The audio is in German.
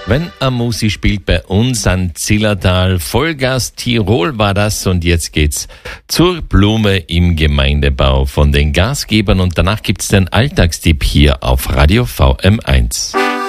Wenn am Musi spielt bei uns an Zillertal, Vollgas Tirol war das und jetzt geht's zur Blume im Gemeindebau von den Gastgebern und danach gibt's den Alltagstipp hier auf Radio VM1.